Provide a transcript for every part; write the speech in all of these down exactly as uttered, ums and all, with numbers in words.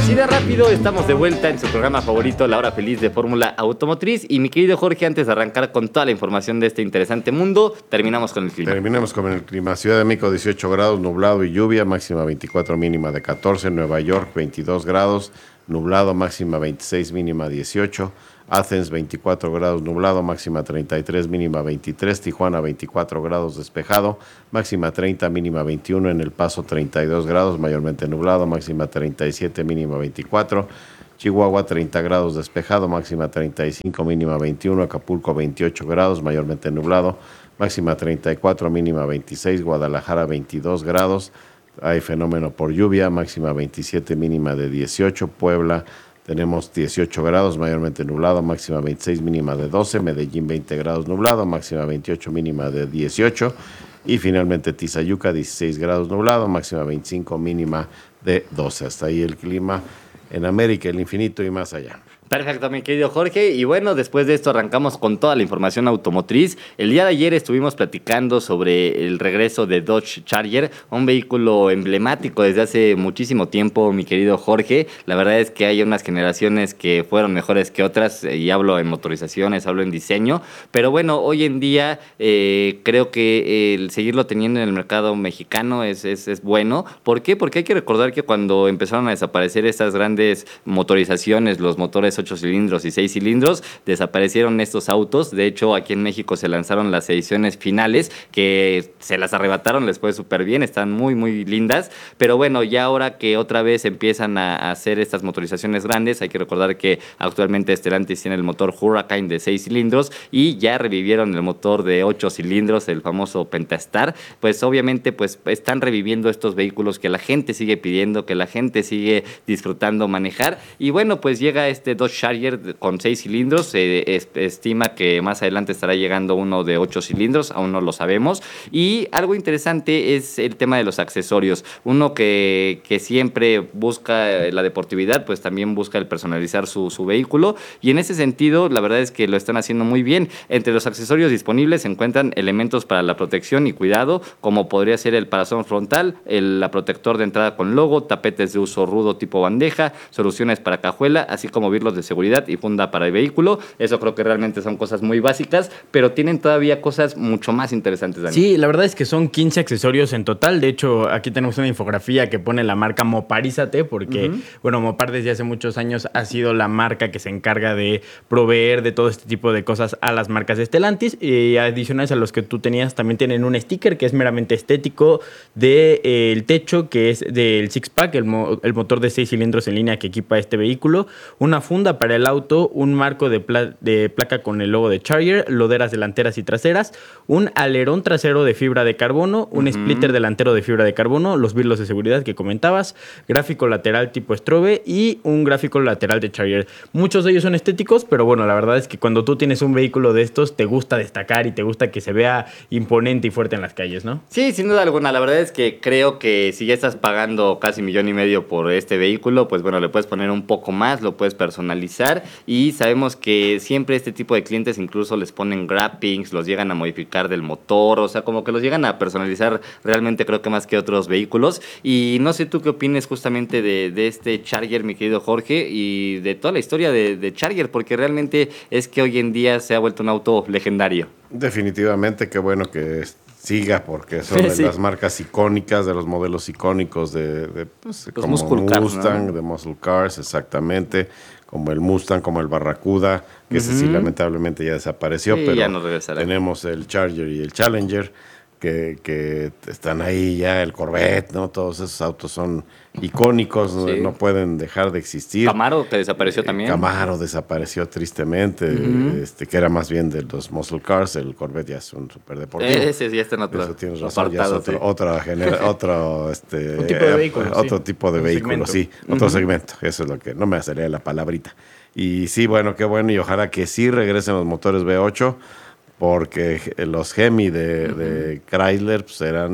Así de rápido estamos de vuelta en su programa favorito, La Hora Feliz de Fórmula Automotriz. Y mi querido Jorge, antes de arrancar con toda la información de este interesante mundo, terminamos con el clima. Terminamos con el clima. Ciudad de México, dieciocho grados, nublado y lluvia, máxima veinticuatro, mínima de catorce. Nueva York, veintidós grados, nublado, máxima veintiséis, mínima dieciocho. Athens, veinticuatro grados, nublado, máxima treinta y tres, mínima veintitrés. Tijuana, veinticuatro grados, despejado, máxima treinta, mínima veintiuno. En El Paso, treinta y dos grados, mayormente nublado, máxima treinta y siete, mínima veinticuatro. Chihuahua, treinta grados, despejado, máxima treinta y cinco, mínima veintiuno. Acapulco, veintiocho grados, mayormente nublado, máxima treinta y cuatro, mínima veintiséis. Guadalajara, veintidós grados, hay fenómeno por lluvia, máxima veintisiete, mínima de dieciocho. Puebla, tenemos dieciocho grados, mayormente nublado, máxima veintiséis, mínima de doce. Medellín, veinte grados, nublado, máxima veintiocho, mínima de dieciocho. Y finalmente Tizayuca, dieciséis grados, nublado, máxima veinticinco, mínima de doce. Hasta ahí el clima en América, el infinito y más allá. Perfecto, mi querido Jorge. Y bueno, después de esto arrancamos con toda la información automotriz. El día de ayer estuvimos platicando sobre el regreso de Dodge Charger, un vehículo emblemático desde hace muchísimo tiempo, mi querido Jorge. La verdad es que hay unas generaciones que fueron mejores que otras, y hablo en motorizaciones, hablo en diseño. Pero bueno, hoy en día eh, creo que el seguirlo teniendo en el mercado mexicano es, es, es bueno. ¿Por qué? Porque hay que recordar que cuando empezaron a desaparecer estas grandes motorizaciones, los motores ocho cilindros y seis cilindros, desaparecieron estos autos. De hecho, aquí en México se lanzaron las ediciones finales, que se las arrebataron, les fue súper bien, están muy, muy lindas. Pero bueno, ya ahora que otra vez empiezan a, a hacer estas motorizaciones grandes, hay que recordar que actualmente Stellantis tiene el motor Hurricane de seis cilindros y ya revivieron el motor de ocho cilindros, el famoso Pentastar. Pues obviamente pues están reviviendo estos vehículos que la gente sigue pidiendo, que la gente sigue disfrutando manejar. Y bueno, pues llega este Dodge Charger con seis cilindros. Se eh, estima que más adelante estará llegando uno de ocho cilindros, aún no lo sabemos. Y algo interesante es el tema de los accesorios. Uno que, que siempre busca la deportividad, pues también busca el personalizar su, su vehículo. Y en ese sentido, la verdad es que lo están haciendo muy bien. Entre los accesorios disponibles se encuentran elementos para la protección y cuidado, como podría ser el parasol frontal, el la protector de entrada con logo, tapetes de uso rudo tipo bandeja, soluciones para cajuela, así como birlos de seguridad y funda para el vehículo. Eso creo que realmente son cosas muy básicas, pero tienen todavía cosas mucho más interesantes, Dani. Sí, la verdad es que son quince accesorios en total. De hecho, aquí tenemos una infografía que pone la marca Moparízate, porque, uh-huh. bueno, Mopar desde hace muchos años ha sido la marca que se encarga de proveer de todo este tipo de cosas a las marcas de Stellantis. Y adicionales a los que tú tenías, también tienen un sticker que es meramente estético del de, eh, techo, que es del Six-Pack, el, mo- el motor de seis cilindros en línea que equipa este vehículo, una funda para el auto, un marco de, pla- de placa con el logo de Charger, loderas delanteras y traseras, un alerón trasero de fibra de carbono, un uh-huh. splitter delantero de fibra de carbono, los birlos de seguridad que comentabas, gráfico lateral tipo strobe y un gráfico lateral de Charger. Muchos de ellos son estéticos, pero bueno, la verdad es que cuando tú tienes un vehículo de estos, te gusta destacar y te gusta que se vea imponente y fuerte en las calles, ¿no? Sí, sin duda alguna. La verdad es que creo que si ya estás pagando casi millón y medio por este vehículo, pues bueno, le puedes poner un poco más, lo puedes personalizar, y sabemos que siempre este tipo de clientes incluso les ponen wrappings, los llegan a modificar del motor, o sea, como que los llegan a personalizar realmente, creo que más que otros vehículos. Y no sé tú qué opines justamente de, de este Charger, mi querido Jorge, y de toda la historia de, de Charger, porque realmente es que hoy en día se ha vuelto un auto legendario. Definitivamente, qué bueno que siga, porque son de sí. las marcas icónicas, de los modelos icónicos de, de pues, como Mustang, cars, ¿no? de Muscle Cars, exactamente, como el Mustang, como el Barracuda, que uh-huh. ese sí lamentablemente ya desapareció, sí, pero ya no tenemos el Charger y el Challenger, que, que están ahí ya, el Corvette, ¿no? Todos esos autos son icónicos, sí. no, no pueden dejar de existir. Camaro, que desapareció también. Camaro desapareció tristemente, uh-huh. este, que era más bien de los muscle cars. El Corvette ya es un superdeportivo. Ese ya está en otro Eso tienes razón, apartado, ya es otro, sí. otra genera, otro, este, un tipo de vehículo, otro sí. tipo de un vehículo, segmento. sí, uh-huh. otro segmento. Eso es lo que no me hace leer la palabrita. Y sí, bueno, qué bueno, y ojalá que sí regresen los motores V ocho, porque los Hemi de, uh-huh. de Chrysler pues, eran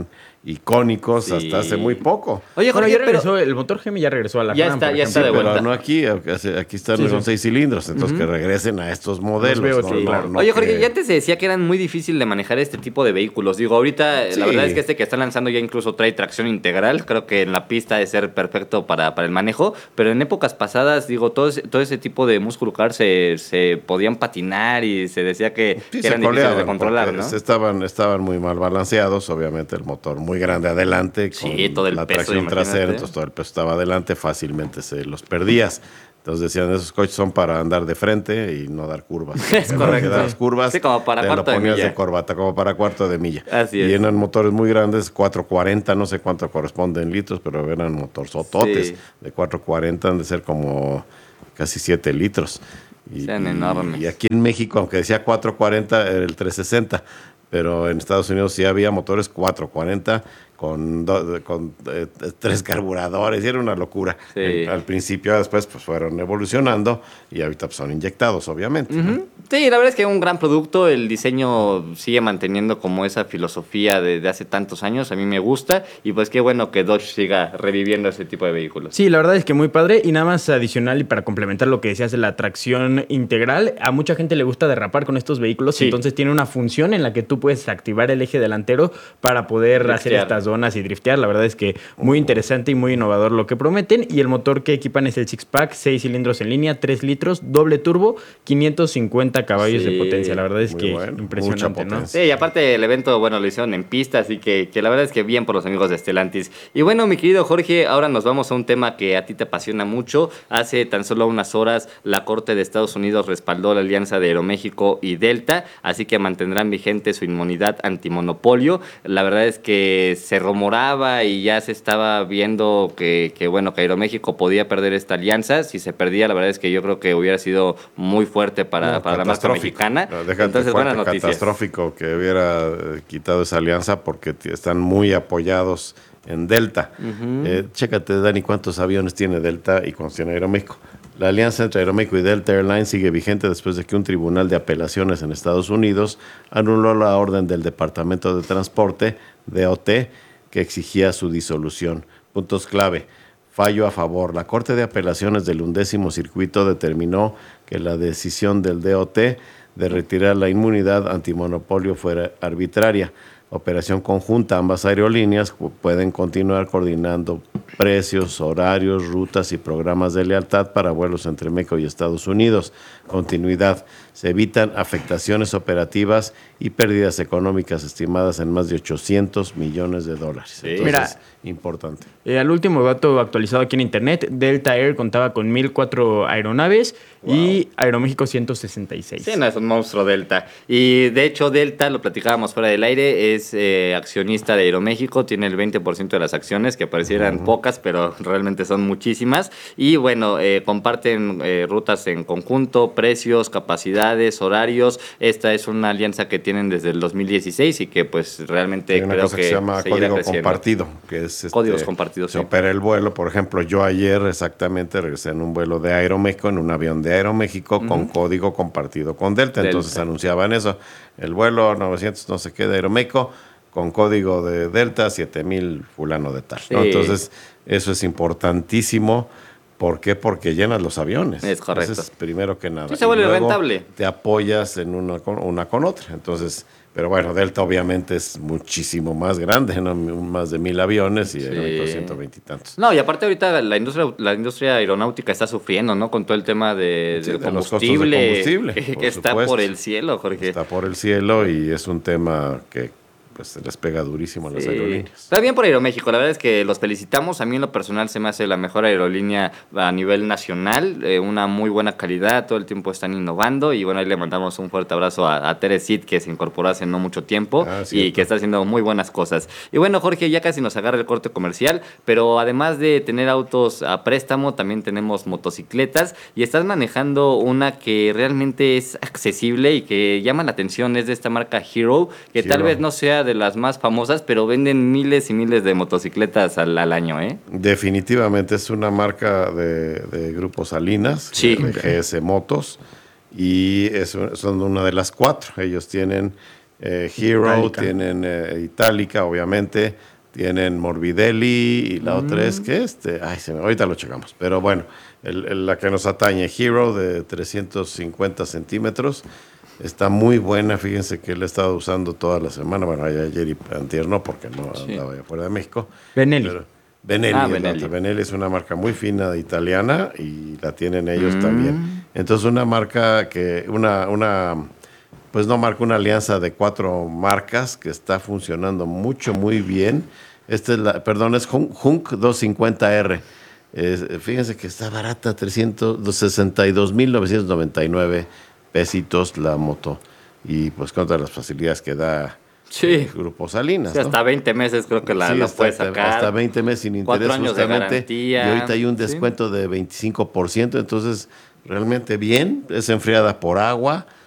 icónicos Sí. hasta hace muy poco. Oye, Bueno, Jorge, ya pero... regresó, el motor Gemi ya regresó a la Ya RAM, está, por ya ejemplo. está de vuelta. Pero no aquí, aquí están Sí, con sí. seis cilindros, entonces Ujú. que regresen a estos modelos. veo, ¿no? sí, No- claro. no Oye, Jorge, que- ya antes se decía que eran muy difícil de manejar este tipo de vehículos. Digo, ahorita Sí. la verdad es que este que están lanzando ya incluso trae tracción integral. Creo que en la pista de ser perfecto para, para el manejo. Pero en épocas pasadas, digo, todo ese, todo ese tipo de muscle car se, se podían patinar y se decía que, Sí, que se eran difíciles de coleaban, controlar, porque ¿no? Estaban, estaban muy mal balanceados, obviamente el motor muy grande adelante, con Sí, todo el la peso, tracción imagínate. trasera, entonces todo el peso estaba adelante, fácilmente se los perdías. Entonces decían, esos coches son para andar de frente y no dar curvas. Es En correcto. realidad, las curvas Sí, como para te cuarto lo de ponías milla. de corbata, como para cuarto de milla. Así y es. eran motores muy grandes, cuatrocientos cuarenta, no sé cuánto corresponde en litros, pero eran motorzototes. Sí. De cuatrocientos cuarenta han de ser como casi siete litros. Y, Sean y- enormes. y aquí en México, aunque decía cuatrocientos cuarenta, era el trescientos sesenta, pero en Estados Unidos sí había motores cuatrocientos cuarenta con, do- con eh, tres carburadores, y era una locura. Sí. En- al principio, después pues fueron evolucionando y ahorita pues, son inyectados, obviamente. ¿no? Ujú. Sí, la verdad es que es un gran producto. El diseño sigue manteniendo como esa filosofía de, de hace tantos años. A mí me gusta. Y pues qué bueno que Dodge siga reviviendo ese tipo de vehículos. Sí, la verdad es que muy padre. Y nada más adicional y para complementar lo que decías de la tracción integral, a mucha gente le gusta derrapar con estos vehículos. Sí. Entonces tiene una función en la que tú puedes activar el eje delantero para poder hacer Driftear. estas donas y driftear. La verdad es que muy interesante y muy innovador lo que prometen. Y el motor que equipan es el Six-Pack, seis cilindros en línea, tres litros, doble turbo, quinientos cincuenta caballos Sí, de potencia. La verdad es muy que bueno, impresionante, mucha ¿no? potencia. Sí, y aparte el evento, bueno, lo hicieron en pista, así que, que la verdad es que bien por los amigos de Stellantis. Y bueno, mi querido Jorge, ahora nos vamos a un tema que a ti te apasiona mucho. Hace tan solo unas horas la Corte de Estados Unidos respaldó la alianza de Aeroméxico y Delta, así que mantendrán vigente su inmunidad antimonopolio. La verdad es que se rumoraba y ya se estaba viendo que, que bueno, que Aeroméxico podía perder esta alianza. Si se perdía, la verdad es que yo creo que hubiera sido muy fuerte para, No, para la marca catastrófico. mexicana. No, déjate Entonces, fuerte, buenas noticias. catastrófico que hubiera eh, quitado esa alianza porque t- están muy apoyados en Delta. Eh, chécate, Dani, cuántos aviones tiene Delta y cuántos tiene Aeroméxico. La alianza entre Aeroméxico y Delta Airlines sigue vigente después de que un tribunal de apelaciones en Estados Unidos anuló la orden del Departamento de Transporte, D O T, que exigía su disolución. Puntos clave. Fallo a favor. La Corte de Apelaciones del Undécimo Circuito determinó que la decisión del D O T de retirar la inmunidad antimonopolio fuera arbitraria. Operación conjunta, ambas aerolíneas pu- pueden continuar coordinando precios, horarios, rutas y programas de lealtad para vuelos entre México y Estados Unidos. Continuidad. Se evitan afectaciones operativas y pérdidas económicas estimadas en más de ochocientos millones de dólares. Sí. Entonces, Mira, importante. Eh, al último dato actualizado aquí en internet, Delta Air contaba con mil cuatro aeronaves y Aeroméxico ciento sesenta y seis. Sí, no, es un monstruo Delta. Y de hecho, Delta, lo platicábamos fuera del aire, es eh, accionista de Aeroméxico, tiene el veinte por ciento de las acciones, que parecieran pocas, pero realmente son muchísimas. Y bueno, eh, comparten eh, rutas en conjunto, precios, capacidades, horarios. Esta es una alianza que tienen desde el dos mil dieciséis y que pues realmente Hay una creo cosa que que se llama seguirá código creciendo. compartido, que es este, Códigos compartidos, se sí. opera el vuelo. Por ejemplo, yo ayer exactamente regresé en un vuelo de Aeroméxico, en un avión de Aeroméxico con código compartido con Delta. Delta. Entonces anunciaban eso. El vuelo novecientos no sé qué de Aeroméxico con código de Delta siete mil fulano de tal. ¿no? Sí. Entonces eso es importantísimo. ¿Por qué? Porque llenas los aviones. Es correcto. Entonces, primero que nada. Sí, se Y vuelve luego rentable. Te apoyas en una con, una con otra. Entonces, pero bueno, Delta obviamente es muchísimo más grande, ¿no? Más de mil aviones y Sí. Aeroméxico ciento veinte y tantos. No, y aparte ahorita la industria, la industria aeronáutica está sufriendo, ¿no? Con todo el tema de, Sí, del de los costos de combustible, combustible, que, por que está supuesto. por el cielo, Jorge. Está por el cielo y es un tema que pues se les pega durísimo a las Sí. aerolíneas. Está bien por Aeroméxico, la verdad es que los felicitamos. A mí en lo personal se me hace la mejor aerolínea a nivel nacional, eh, una muy buena calidad, todo el tiempo están innovando y bueno, ahí le mandamos un fuerte abrazo a, a Tere Cid, que se incorporó hace no mucho tiempo Ah, y cierto. que está haciendo muy buenas cosas. Y bueno, Jorge, ya casi nos agarra el corte comercial, pero además de tener autos a préstamo, también tenemos motocicletas y estás manejando una que realmente es accesible y que llama la atención, es de esta marca Hero, que tal Hero. vez no sea de las más famosas, pero venden miles y miles de motocicletas al, al año, ¿eh? Definitivamente es una marca de, de Grupo Salinas, Sí. de G S Motos, y es, son una de las cuatro. Ellos tienen eh, Hero, Itálica. tienen eh, Itálica, obviamente, Tienen Morbidelli y la mm. otra es que este, ay, se me, ahorita lo checamos. Pero bueno, el, el, la que nos atañe, Hero de trescientos cincuenta centímetros, está muy buena. Fíjense que la he estado usando toda la semana. Bueno, ayer y antier no, porque no sí. andaba fuera de México. Benelli. Pero, Benelli, ah, Benelli. Benelli es una marca muy fina italiana y la tienen ellos mm. también. Entonces una marca que, una, una, pues no marca una alianza de cuatro marcas que está funcionando mucho, muy bien. Este es la, perdón, es Hunk doscientos cincuenta R. Eh, fíjense que está barata, trescientos sesenta y dos mil novecientos noventa y nueve pesitos la moto. Y pues contra las facilidades que da sí. el Grupo Salinas. Sí, hasta ¿no? veinte meses creo que la, sí, la puedes sacar. Hasta veinte meses sin interés años justamente. De garantía. Y ahorita hay un descuento sí. de veinticinco por ciento, entonces realmente bien. Es enfriada por agua.